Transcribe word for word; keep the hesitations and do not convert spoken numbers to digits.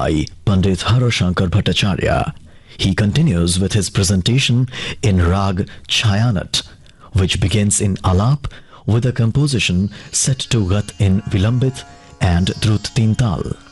by Pandit Harashankar Bhattacharya. He continues with his presentation in Rag Chayanat, which begins in Alap with a composition set to Gat in Vilambit and Drut Tintal.